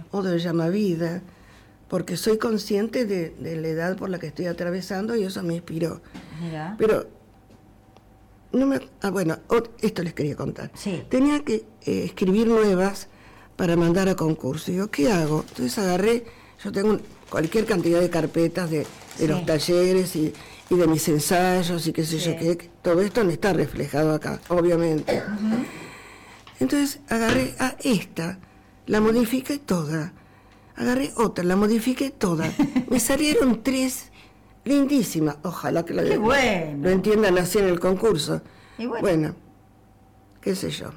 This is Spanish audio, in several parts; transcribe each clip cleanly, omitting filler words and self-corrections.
otro se llama Vida, porque soy consciente de la edad por la que estoy atravesando y eso me inspiró. Mira. Pero, esto les quería contar. Sí. Tenía que escribir nuevas para mandar a concurso. Y digo, ¿qué hago? Entonces agarré, yo tengo cualquier cantidad de carpetas de los talleres y de mis ensayos y qué sé yo qué. Todo esto no está reflejado acá, obviamente. Entonces agarré a esta, la modifiqué toda. Agarré otra, la modifiqué toda. Me salieron 3 lindísimas. Ojalá que lo entiendan así en el concurso. Y bueno, qué sé yo.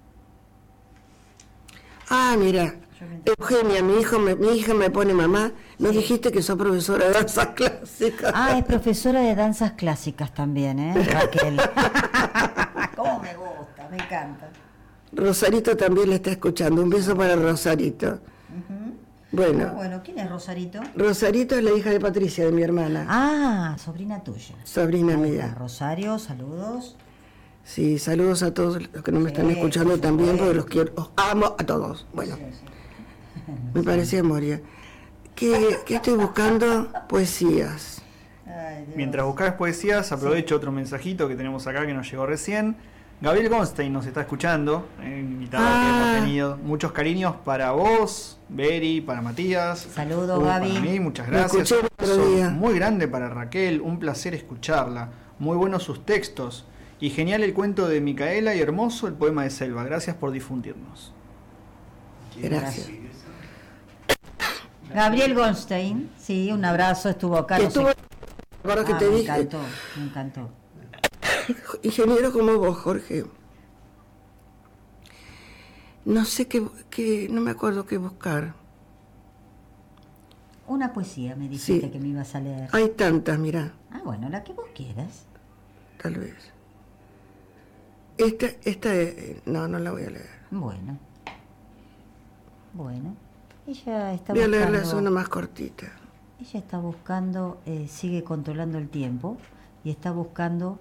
Ah, mira, Eugenia, mi hija me pone mamá. ¿No dijiste que sos profesora de danzas clásicas? Ah, es profesora de danzas clásicas también, Raquel. ¿Cómo me gusta? Me encanta. Rosarito también la está escuchando. Un beso para Rosarito. Bueno, ¿quién es Rosarito? Rosarito es la hija de Patricia, de mi hermana. Ah, sobrina tuya. Sobrina mía. Rosario, saludos. Sí, saludos a todos los que no me están escuchando también, porque los quiero, os amo a todos. Bueno, me parecía Moria. ¿Qué estoy buscando? Poesías. Ay, Mientras buscas poesías, aprovecho otro mensajito que tenemos acá que nos llegó recién. Gabriel Gonstein nos está escuchando, invitado que hemos tenido. Muchos cariños para vos, Beri, para Matías. Saludos, Gaby. Para mí, muchas gracias. Sos muy grande para Raquel, un placer escucharla. Muy buenos sus textos. Y genial el cuento de Micaela y hermoso el poema de Selva. Gracias por difundirnos. Gracias. Gabriel Goldstein, sí, un abrazo, estuvo acá. Que te dije. Me encantó. Ingeniero como vos, Jorge. No sé no me acuerdo qué buscar. Una poesía, me dijiste que me ibas a leer. Hay tantas, mirá. Ah, bueno, la que vos quieras. Tal vez. Esta no la voy a leer. Bueno. Ella está voy a leerles una más cortita. Ella está buscando, sigue controlando el tiempo y está buscando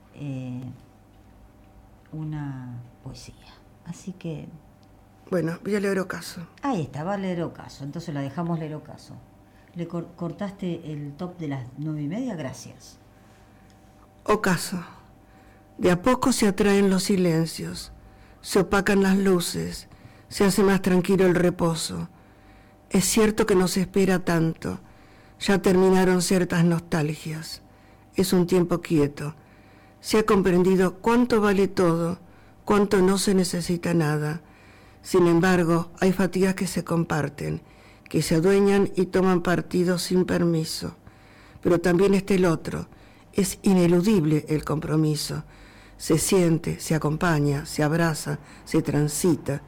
una poesía. Así que... Bueno, voy a leer Ocaso. Ahí está, va a leer Ocaso. Entonces la dejamos leer Ocaso. Le cortaste el top de las 9:30, gracias. Ocaso. De a poco se atraen los silencios, se opacan las luces, se hace más tranquilo el reposo. Es cierto que no se espera tanto, ya terminaron ciertas nostalgias. Es un tiempo quieto. Se ha comprendido cuánto vale todo, cuánto no se necesita nada. Sin embargo, hay fatigas que se comparten, que se adueñan y toman partido sin permiso. Pero también está el otro. Es ineludible el compromiso. Se siente, se acompaña, se abraza, se transita.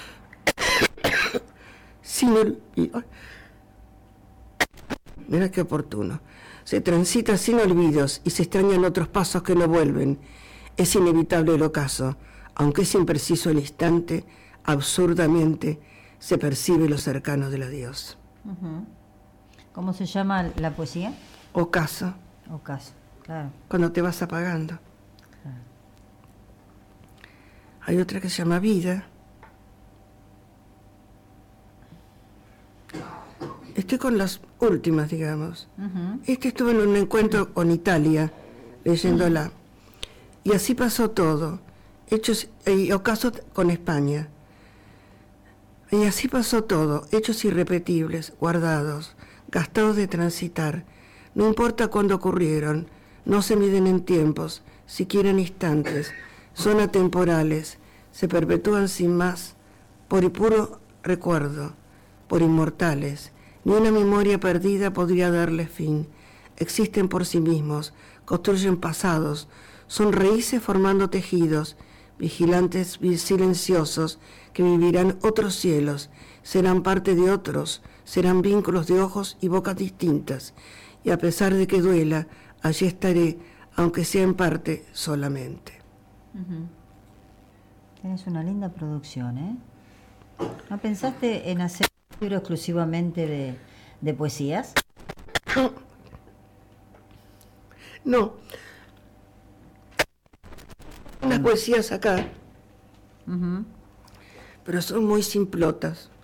Mira qué oportuno. Se transita sin olvidos y se extrañan otros pasos que no vuelven. Es inevitable el ocaso, aunque es impreciso el instante, absurdamente se percibe lo cercano del adiós. ¿Cómo se llama la poesía? Ocaso. Ocaso, claro. Cuando te vas apagando. Claro. Hay otra que se llama Vida. Estoy con las últimas, digamos. Estuve en un encuentro con Italia, leyéndola. Y así pasó todo. Hechos y ocaso con España. Y así pasó todo. Hechos irrepetibles, guardados, gastados de transitar. No importa cuándo ocurrieron. No se miden en tiempos, siquiera en instantes. Son atemporales. Se perpetúan sin más, por puro recuerdo, por inmortales. Ni una memoria perdida podría darle fin. Existen por sí mismos, construyen pasados, son raíces formando tejidos, vigilantes silenciosos que vivirán otros cielos, serán parte de otros, serán vínculos de ojos y bocas distintas. Y a pesar de que duela, allí estaré, aunque sea en parte solamente. Tienes una linda producción, ¿eh? ¿No pensaste en hacer un libro exclusivamente de poesías? No. Unas poesías acá, pero son muy simplotas.